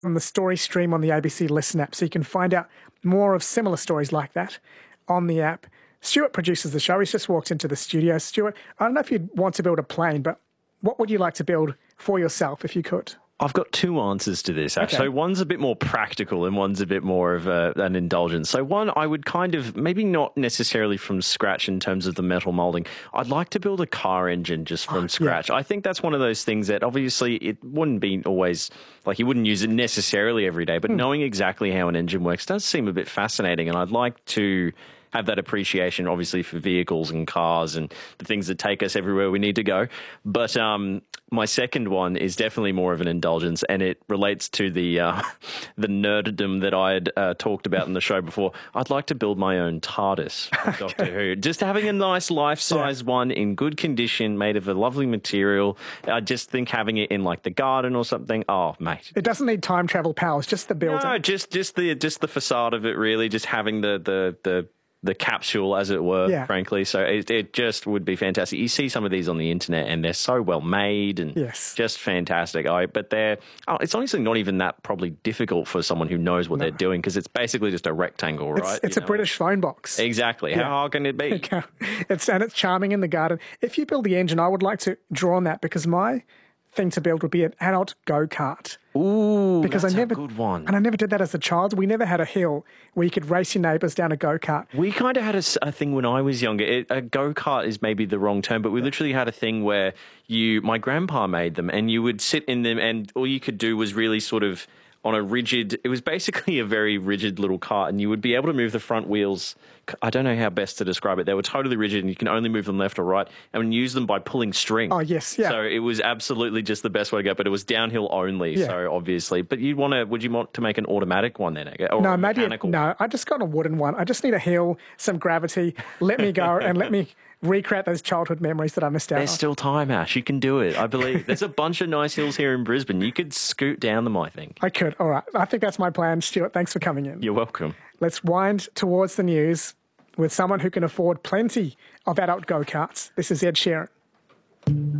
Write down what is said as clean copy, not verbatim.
on the story stream on the ABC Listen app, so you can find out more of similar stories like that on the app. Stuart produces the show. He's just walked into the studio. Stuart, I don't know if you'd want to build a plane, but what would you like to build for yourself if you could? I've got two answers to this, actually. Okay. So one's a bit more practical and one's a bit more of an indulgence. So one, I would kind of, maybe not necessarily from scratch in terms of the metal moulding. I'd like to build a car engine just from scratch. Yeah. I think that's one of those things that obviously it wouldn't be always, like you wouldn't use it necessarily every day, but knowing exactly how an engine works does seem a bit fascinating. And I'd like to have that appreciation, obviously, for vehicles and cars and the things that take us everywhere we need to go. But my second one is definitely more of an indulgence, and it relates to the nerddom that I had talked about in the show before. I'd like to build my own TARDIS from Doctor Who. Just having a nice life-size one in good condition, made of a lovely material. I just think having it in like the garden or something. Oh, mate. It doesn't need time travel powers, just the building. No, just the facade of it, really. Just having the capsule, as it were, frankly. So it just would be fantastic. You see some of these on the internet and they're so well made and just fantastic. But it's honestly not even that probably difficult for someone who knows what they're doing, because it's basically just a rectangle, right? It's a British phone box. Exactly. How hard can it be? It's charming in the garden. If you build the engine, I would like to draw on that, because my thing to build would be an adult go-kart. Ooh, because that's a good one. And I never did that as a child. We never had a hill where you could race your neighbours down a go-kart. We kind of had a thing when I was younger. A go-kart is maybe the wrong term, but we literally had a thing where my grandpa made them, and you would sit in them, and all you could do was really sort of on a rigid, it was basically a very rigid little cart, and you would be able to move the front wheels. I don't know how best to describe it. They were totally rigid, and you can only move them left or right, and use them by pulling string. Oh, yes, yeah. So it was absolutely just the best way to go, but it was downhill only, so obviously. But would you want to make an automatic one then? Or no, a mechanical? No, I just got a wooden one. I just need a hill, some gravity. Let me go and let me recreate those childhood memories that I missed out on. There's still time, Ash. You can do it, I believe. There's a bunch of nice hills here in Brisbane. You could scoot down them, I think. I could. All right. I think that's my plan. Stuart, thanks for coming in. You're welcome. Let's wind towards the news with someone who can afford plenty of adult go-karts. This is Ed Sheeran.